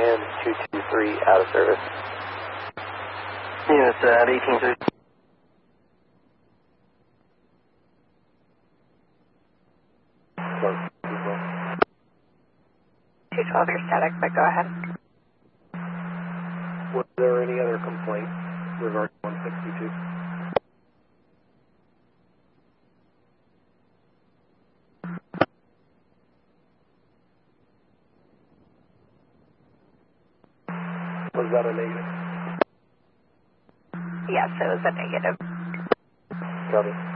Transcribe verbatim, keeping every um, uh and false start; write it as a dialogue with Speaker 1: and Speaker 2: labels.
Speaker 1: and two two three out of service.
Speaker 2: Units at eighteen thirty.
Speaker 3: two twelve, you're static, but go ahead.
Speaker 1: Was there any other complaints regarding one sixty-two? Was that a negative?
Speaker 3: Yes, it was a negative.
Speaker 1: Copy.